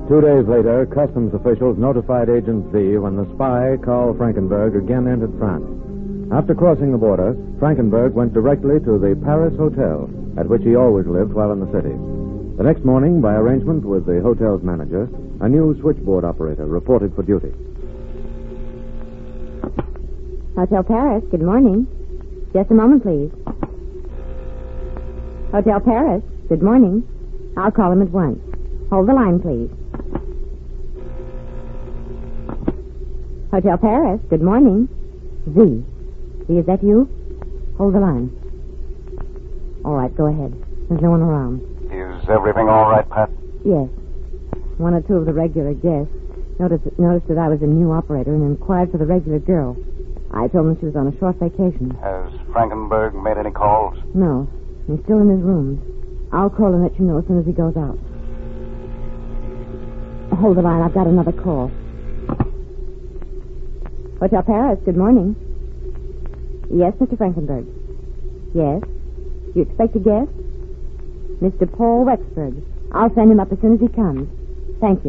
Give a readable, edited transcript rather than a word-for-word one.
2 days later, customs officials notified Agent Z when the spy, Carl Frankenberg, again entered France. After crossing the border, Frankenberg went directly to the Paris Hotel, at which he always lived while in the city. The next morning, by arrangement with the hotel's manager, a new switchboard operator reported for duty. Hotel Paris, good morning. Just a moment, please. Hotel Paris, good morning. I'll call him at once. Hold the line, please. Hotel Paris, good morning. Z. Z, is that you? Hold the line. All right, go ahead. There's no one around. Is everything all right, Pat? Yes. One or two of the regular guests noticed that I was a new operator and inquired for the regular girl. I told them she was on a short vacation. Has Frankenberg made any calls? No. He's still in his rooms. I'll call and let you know as soon as he goes out. Hold the line. I've got another call. Hotel Paris, good morning. Yes, Mr. Frankenberg. Yes? You expect a guest? Mr. Paul Wexford. I'll send him up as soon as he comes. Thank you.